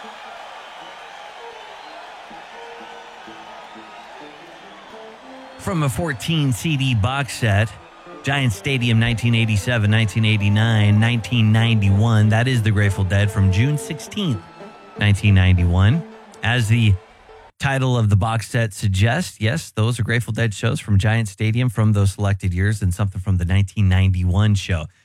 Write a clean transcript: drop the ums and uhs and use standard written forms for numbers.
From a 14 CD box set, Giant Stadium 1987, 1989, 1991. That is the Grateful Dead from June 16th, 1991. As the title of the box set suggests, yes, those are Grateful Dead shows from Giant Stadium from those selected years and something from the 1991 show.